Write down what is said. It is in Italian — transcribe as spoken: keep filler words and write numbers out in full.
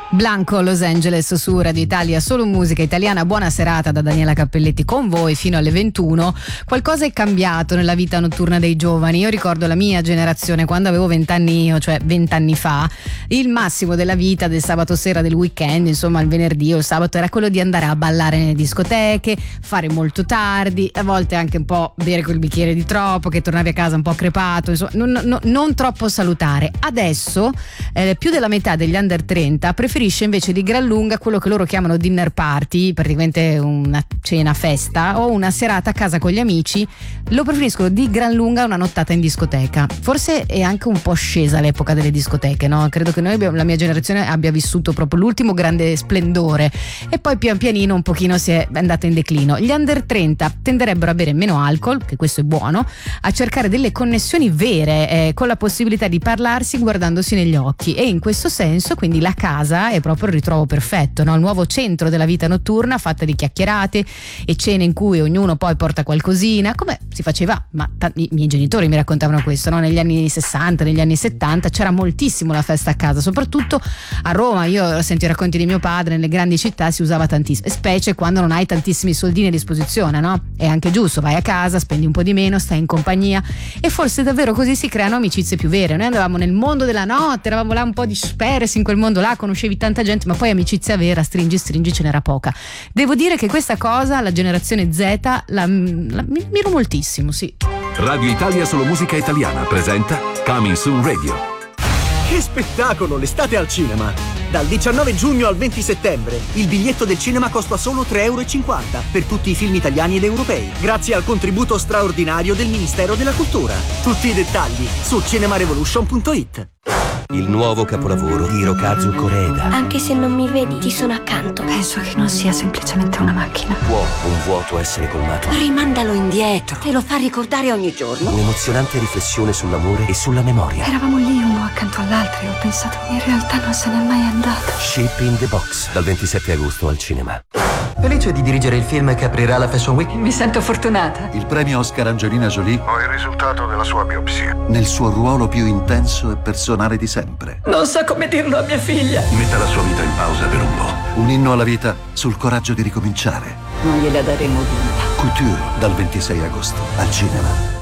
Blanco, Los Angeles su Radio Italia, solo musica italiana. Buona serata da Daniela Cappelletti con voi fino alle ventuno. Qualcosa è cambiato nella vita notturna dei giovani. Io ricordo la mia generazione, quando avevo vent'anni io, cioè vent'anni fa, il massimo della vita del sabato sera, del weekend, insomma il venerdì o il sabato, era quello di andare a ballare nelle discoteche, fare molto tardi, a volte anche un po' bere quel bicchiere di troppo, che tornavi a casa un po' crepato, insomma non, non, non troppo salutare. Adesso eh, più della metà degli under trenta preferisce invece di gran lunga quello che loro chiamano dinner party, praticamente una cena festa o una serata a casa con gli amici. Lo preferiscono di gran lunga una nottata in discoteca. Forse è anche un po' scesa l'epoca delle discoteche, no? Credo che noi abbiamo, la mia generazione abbia vissuto proprio l'ultimo grande splendore e poi pian pianino un pochino si è andata in declino. Gli under trenta tenderebbero a bere meno alcol, che questo è buono, a cercare delle connessioni vere eh, con la possibilità di parlarsi guardandosi negli occhi, e in questo senso quindi la casa è proprio il ritrovo perfetto, no? Il nuovo centro della vita notturna, fatta di chiacchierate e cene in cui ognuno poi porta qualcosina, come si faceva, ma t- i miei genitori mi raccontavano questo, no? Negli anni sessanta, negli anni settanta c'era moltissimo la festa a casa, soprattutto a Roma. Io sento i racconti di mio padre, nelle grandi città si usava tantissimo, specie quando non hai tantissimi soldini a disposizione, no? È anche giusto, vai a casa, spendi un po' di meno, stai in compagnia, e forse davvero così si creano amicizie più vere. Noi andavamo nel mondo della notte, eravamo là un po' dispersi in quel mondo là, conoscevi tanta gente, ma poi amicizia vera, stringi stringi, ce n'era poca. Devo dire che questa cosa la generazione Z la, la mi miro moltissimo, sì. Radio Italia Solo Musica Italiana presenta Coming Soon Radio. Che spettacolo, l'estate al cinema! Dal diciannove giugno al venti settembre il biglietto del cinema costa solo tre euro e cinquanta per tutti i film italiani ed europei, grazie al contributo straordinario del Ministero della Cultura. Tutti i dettagli su cinemarevolution punto it. Il nuovo capolavoro di Hirokazu Koreeda. Anche se non mi vedi, ti sono accanto. Penso che non sia semplicemente una macchina. Può un vuoto essere colmato? Rimandalo indietro. Te lo fa ricordare ogni giorno. Un'emozionante riflessione sull'amore e sulla memoria. Eravamo lì uno accanto all'altro e ho pensato, in realtà non se n'è mai andato. Shape in the Box, dal ventisette agosto al cinema. Felice di dirigere il film che aprirà la Fashion Week. Mi sento fortunata. Il premio Oscar Angelina Jolie. Ho il risultato della sua biopsia. Nel suo ruolo più intenso e personale di sempre. Non so come dirlo a mia figlia. Metta la sua vita in pausa per un po'. Un inno alla vita sul coraggio di ricominciare. Non gliela daremo vinta. Couture, dal ventisei agosto al cinema.